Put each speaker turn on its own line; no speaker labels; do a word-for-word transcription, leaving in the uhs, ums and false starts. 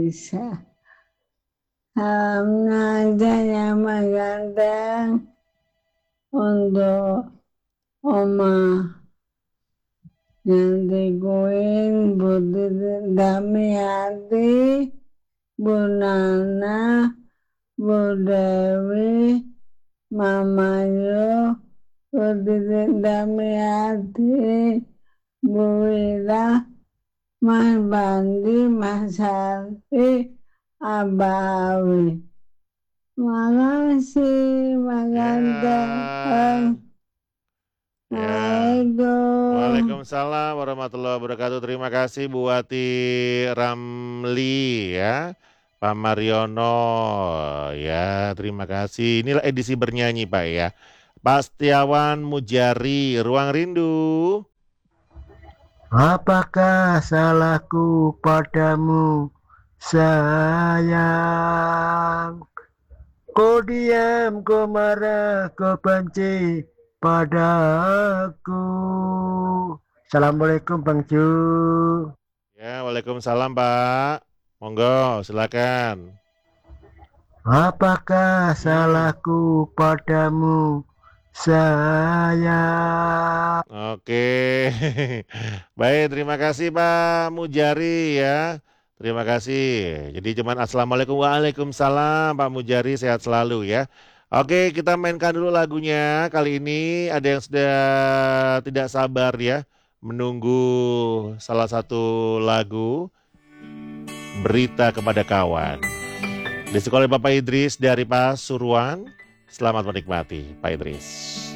bisa. Salamnya yang mengganteng untuk Oma Nyanti Budi Damiati, Bu Nana, Bu Dewi, Mama Yu, Budi Damiati, Bu Wira, Mas Bandi, Mas Sarti, Abah Awi. Makasih, Maganteng.
Ya.
Assalamualaikum.
Waalaikumsalam warahmatullahi wabarakatuh. Terima kasih Bu Wati Ramli ya. Pak Mariono ya, terima kasih. Inilah edisi bernyanyi Pak ya. Pak Setiawan Mujari, Ruang Rindu.
Apakah salahku padamu, sayang? Kau diam, kau marah, kau benci padaku. Assalamualaikum Bang Ju.
Ya, waalaikumsalam Pak. Monggo, silakan.
Apakah salahku padamu, sayang?
Oke. Baik, terima kasih Pak Mujari ya. Terima kasih. Jadi cuman assalamualaikum, waalaikumsalam Pak Mujari, sehat selalu ya. Oke, kita mainkan dulu lagunya. Kali ini ada yang sudah tidak sabar ya menunggu salah satu lagu, Berita Kepada Kawan. Di sekolah Bapak Idris dari Pasuruan. Selamat menikmati Pak Idris.